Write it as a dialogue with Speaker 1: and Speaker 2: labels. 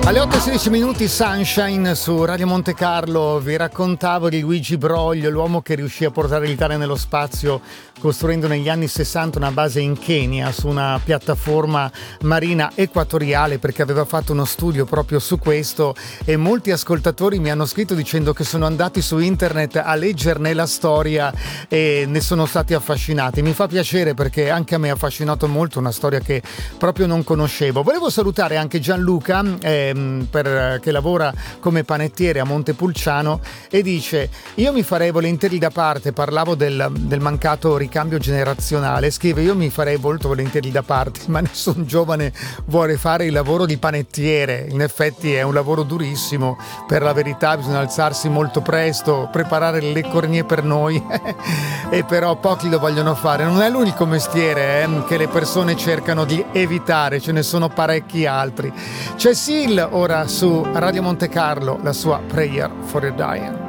Speaker 1: Alle 8:16 minuti Sunshine su Radio Monte Carlo. Vi raccontavo di Luigi Broglio, l'uomo che riuscì a portare l'Italia nello spazio costruendo negli anni 60 una base in Kenya su una piattaforma marina equatoriale, perché aveva fatto uno studio proprio su questo, e molti ascoltatori mi hanno scritto dicendo che sono andati su internet a leggerne la storia e ne sono stati affascinati. Mi fa piacere perché anche a me ha affascinato molto, una storia che proprio non conoscevo. Volevo salutare anche Gianluca che lavora come panettiere a Montepulciano e dice: io mi farei volentieri da parte, parlavo del mancato ricambio generazionale, scrive: io mi farei molto volentieri da parte, ma nessun giovane vuole fare il lavoro di panettiere. In effetti è un lavoro durissimo, per la verità bisogna alzarsi molto presto, preparare le cornie per noi e però pochi lo vogliono fare. Non è l'unico mestiere che le persone cercano di evitare, ce ne sono parecchi altri. C'è Sil ora su Radio Monte Carlo, la sua Prayer for the Dying.